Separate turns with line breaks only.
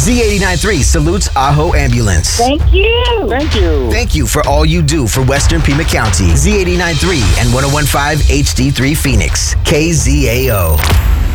Z89.3 salutes Ajo Ambulance.
Thank you.
Thank you.
Thank you for all you do for Western Pima County. Z89.3 and 101.5 HD3 Phoenix. KZAO.